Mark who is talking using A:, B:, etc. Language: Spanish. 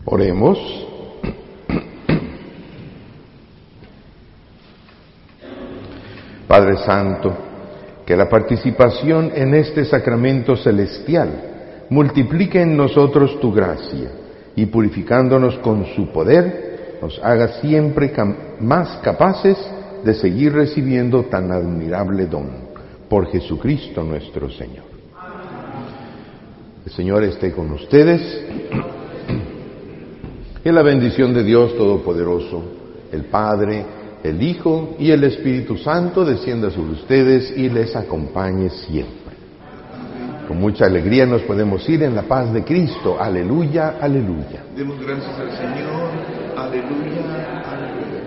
A: Oremos. Padre Santo, que la participación en este sacramento celestial multiplique en nosotros tu gracia y purificándonos con su poder, nos haga siempre más capaces de seguir recibiendo tan admirable don. Por Jesucristo nuestro Señor. El Señor esté con ustedes. Que la bendición de Dios Todopoderoso, el Padre, el Hijo y el Espíritu Santo descienda sobre ustedes y les acompañe siempre. Con mucha alegría nos podemos ir en la paz de Cristo. Aleluya, aleluya.
B: Demos gracias al Señor. Aleluya, aleluya.